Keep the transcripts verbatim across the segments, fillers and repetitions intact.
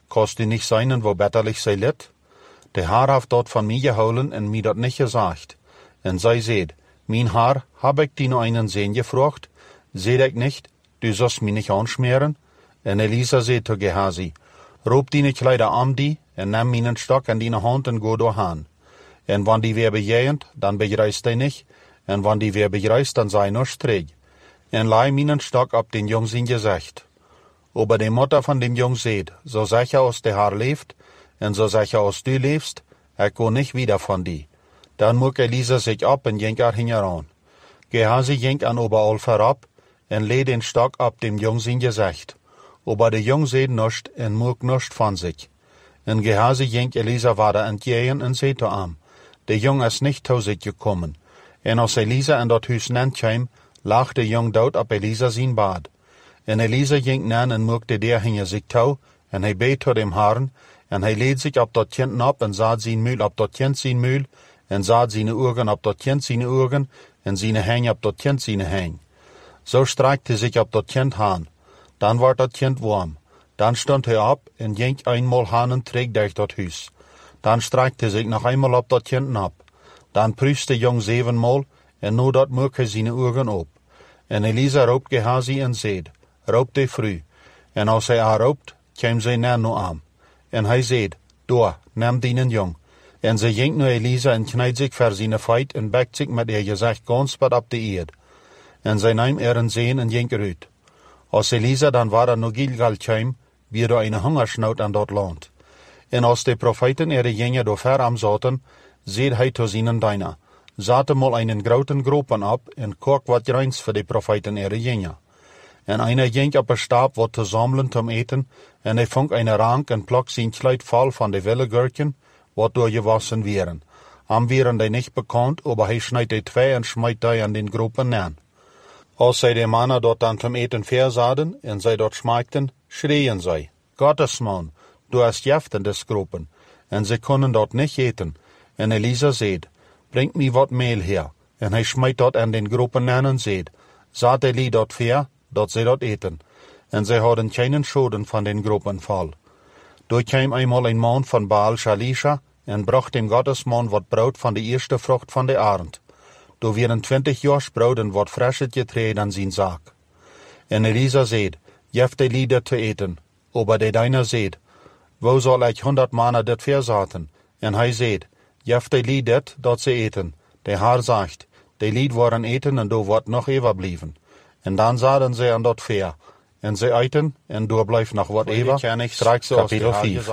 Kost du nicht seinen, wo betterlich sei lit? Der Haar haft dort von mir geholen en mir dat nicht gesagt. En sei seht, mein Haar, hab ich die noch einen Sehn gefrocht? Seht ich nicht, du sollst mich nicht anschmieren? En Elisa seht zu Gehasi, rob die Kleider am die, en nimm meinen Stock in die Hand en go dohan. En wann die wer bejähend, dann begreist die nicht, en wann die wer begreist, dann sei nur sträg. En leih meinen Stock ab den Jungs in Gesicht. Aber die Mutter von dem Jung seht, so sicher aus der Haar lebt, en so sicher aus du lebst, ich go nicht wieder von die. Dann muck Elisa sich ab en jenk er hingeran. Gehasi jenk an Oberall herab, en leh den Stock ab dem Jung in Gesicht. Aber der Jung seht nuscht en muck nuscht von sich. En Gehasi jenk Elisa weiter entgehen en seht to am. Der Jung ist nicht zu sich gekommen. En als Elisa in dat Hus nennt käm, lag der Jung dort ab Elisa sein Bad. En Elisa jenk nan en muckte der hinge sich tau, en hij bet tot dem Haaren, en hij leed sich ab dat Kind ab en saad zijn Mühl ab dat Kind zijn Mühl, en saad seine Urgen ab dat Kind seine Urgen, en seine Heng ab dat Kind seine Heng. So streikte sich ab dat Kind haan. Dann ward dat Kind warm. Dann stond hij ab en jenk einmal haan en träg durch dat Hus. Dann streikte sich noch einmal ab dat Kind ab. Dann prüfte der Jung zevenmal, en nu dat muck hij seine Urgen op. En Elisa roopt Gehasi en zeed, roopt hij früh. En als hij haar roopt, kwam zij na nu aan. En hij zeed, door, neem dienen Jung. En ze jenkt nu Elisa en knijdt zich voor zijn feit en bekt zich met ihr gezicht ganz wat op de eerd. En zij neemt er een zeen en jenkt eruit. Als Elisa dan waar er nu Gilgal kwam, wie er een hungersnood aan dat land. En als de profeten ihre jengen door ver am zaten, zeed hij to zijn deiner. Zate mal einen groten gropen ab en kook wat reins voor de profeten ihre jengen. En einer jenk op een stab wat te sammeln zum eten, en hij vong eine rank en plak zijn kleid vol van de willegurken, wat doorgewassen wären. Am wären die nicht bekannt, aber hij schneidt die twee en smijt die an den gropen neer. Als zij de mannen dort dan zum eten versaden, en zij dort schmeikten, schreien zij, Gottesman, du hast Jeft in des gropen, en zij konden dort nicht eten. En Elisa zeed, bringt mi wat Mehl her, en hij smijt dort an den gropen neer en zeed, saat Eli dort ver, dat zij dort eten, en zij hadden keinen Schoden van den gropen vol. Door kwam einmal een man van Baal Shalisha, en bracht dem Gottesman wat brood van de eerste vrucht van de arend. Door wären twintig Jahrs brood en wat freshet getreden an zijn zaak. En Elisa zeed, jeft de lieder te eten, aber de deiner zeed, wo zal ik honderd mannen dit verzaten? En hij zeed, jeft de lied dit, dat ze eten. De haar zegt, de lied waren eten en do wordt nog overblieven. En dan zaden ze aan dat ver. En ze eten, en door blijft nog wat even, straks ze als de vijf.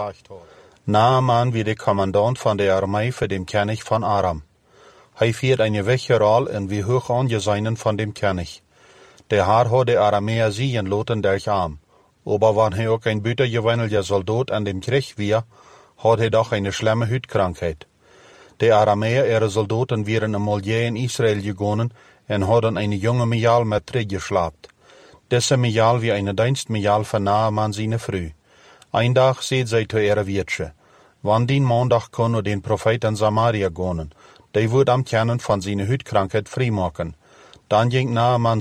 Naaman wie de commandant van de armee voor dem König van Aram. Hij viert een weggeral en wie hoog aangeseinen van dem König. De haar had de Arameer zien loten durch arm. Aber wann hij ook een buitengewennelige soldaat aan dem Krieg weer, had hij doch eine schlimme Huidkrankheid. De Arameer ihre soldaten wären einmal je in Israel gegangen en hadden eine junge Mial met teruggeschlapt. Diese Mial wie eine Dienstmial von Naaman seine Früh. Ein Tag seht zij zu ihrer Wirtsche. Wann den Montag kon den Prophet in Samaria gehen, die wird am Kernen von seiner Huidkrankheit freimachen. Dann ging Naaman,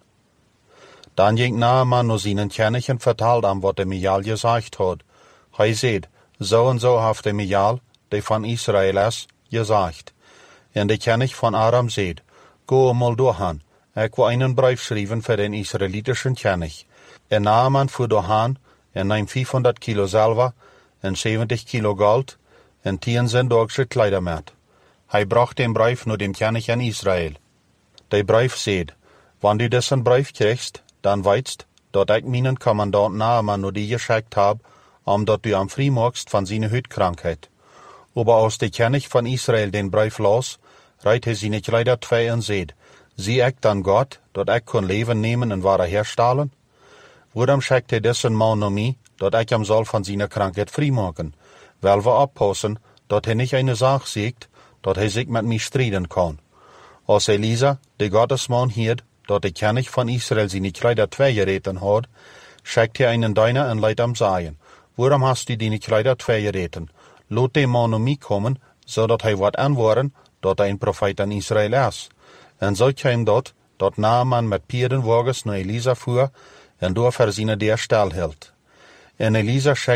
dann ging Naaman nur seinen Königen vertalt am, was der Mial gesagt hat. Hij seht, so und so hat der Mial, der von Israel ist, gesagt. En der König von Aram seht, go mal doorhan. Ik wil einen Brief schrijven für den israelitischen König. En Naaman fuhr doorhan, en nahm vijfhonderd kilo Silber, en zeventig kilo Gold, en tien zijn deutsche Kleider mit. Hij bracht den Brief nur dem König in Israel. Der Brief seht, wann du diesen Brief kriegst, dann weißt, dat ich meinen Kommandant Naaman nur die geschickt hab, um dat du am frei magst von seiner Huidkrankheit. Aber als der König von Israel den Brief las, reit hij seine Kleider twee en seht, zie ik dan Gott, dat ik kon leven nemen en ware herstellen? Waarom schickt hij diesen Mann naar mij, dat ik hem zal van seiner Krankheit vrijmaken? Wel we oppassen, dat hij niet eine Sache siegt, dat hij zich met mij strijden kan. Als Elisa, de Gottesman, hiert, dat de König von Israel seine Kleider twee gereten had, schickt hij einen Diener en leidt hem sagen, waarom hast du deine Kleider twee gereten? Laat de man naar mij komen, zodat hij wat antwoorden, dat hij een profeet in Israel is. En zo kwam dat, dat Naaman met pierdenwagens naar Elisa voer, en door voor zijn der stel hield. En Elisa